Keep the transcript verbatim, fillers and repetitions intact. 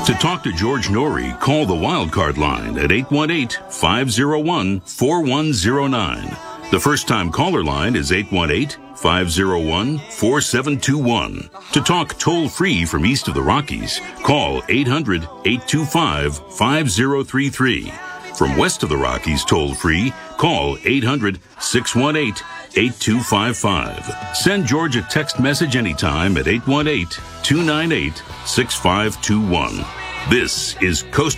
To talk to George Norrie, call the Wildcard line at eight one eight, five oh one, four one oh nine. The first-time caller line is eight one eight, five oh one, four seven two one. To talk toll-free from east of the Rockies, call eight hundred, eight two five, five oh three three. From west of the Rockies toll-free, call eight hundred, six one eight, eight two five five. Send George a text message anytime at eight one eight, two nine eight, six five two one. This is Coast